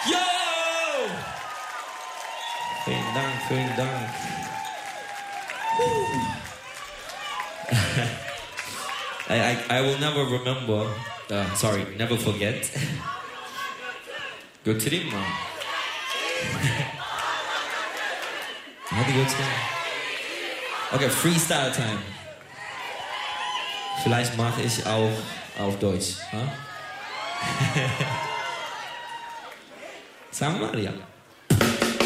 Yo! Vielen Dank, vielen Dank. I will never remember, never forget. Go to the mom. Hadi götürün. Okay, Freestyle Time. Vielleicht mache ich auch auf Deutsch. Huh? Sagen wir mal, ja.